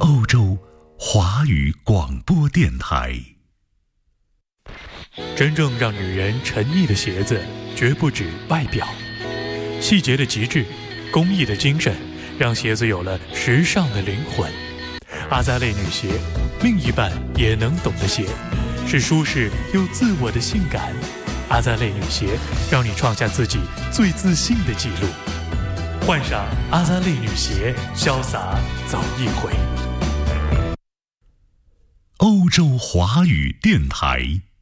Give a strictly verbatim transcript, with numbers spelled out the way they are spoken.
欧洲华语广播电台。 真正让女人沉溺的鞋子，绝不止外表。细节的极致，工艺的精神，让鞋子有了时尚的灵魂。阿扎蕾女鞋，另一半也能懂的鞋，是舒适又自我的性感。阿扎蕾女鞋，让你创下自己最自信的纪录。换上阿扎蕾女鞋，潇洒走一回。 欧洲华语电台。